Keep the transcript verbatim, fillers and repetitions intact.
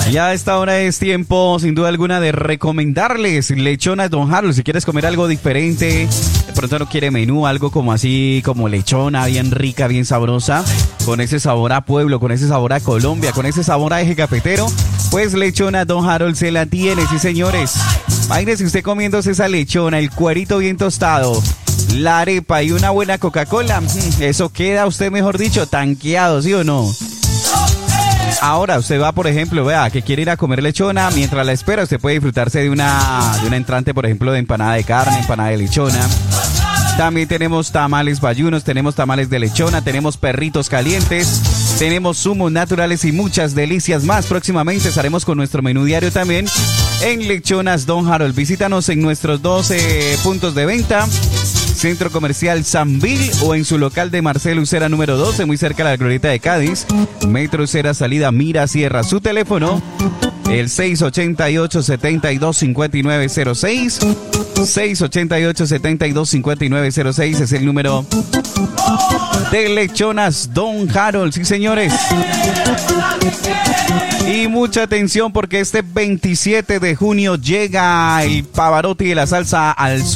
Ya a esta hora es tiempo, sin duda alguna, de recomendarles Lechonas Don Harold. Si quieres comer algo diferente, de pronto no quiere menú, algo como así, como lechona, bien rica, bien sabrosa, con ese sabor a pueblo, con ese sabor a Colombia, con ese sabor a eje cafetero, pues Lechonas Don Harold se la tiene, sí señores. Imagínese usted comiéndose esa lechona, el cuerito bien tostado, la arepa y una buena Coca-Cola. Eso queda usted, mejor dicho, tanqueado, ¿sí o no? Ahora usted va, por ejemplo, vea, que quiere ir a comer lechona, mientras la espera usted puede disfrutarse de una, de una entrante, por ejemplo, de empanada de carne, empanada de lechona. También tenemos tamales bayunos, tenemos tamales de lechona, tenemos perritos calientes, tenemos zumos naturales y muchas delicias más. Próximamente estaremos con nuestro menú diario también en Lechonas Don Harold. Visítanos en nuestros doce puntos de venta, Centro Comercial Sambil, o en su local de Marcelo Ucera número doce, muy cerca de la Glorieta de Cádiz, Metro Ucera, salida Mira Sierra. Su teléfono, el seis ochenta y ocho, setenta y dos, cincuenta y nueve cero seis, seis ochenta y ocho, setenta y dos, cincuenta y nueve cero seis es el número de Lechonas Don Harold, sí señores. Y mucha atención porque este veintisiete de junio llega el Pavarotti de la salsa al sur.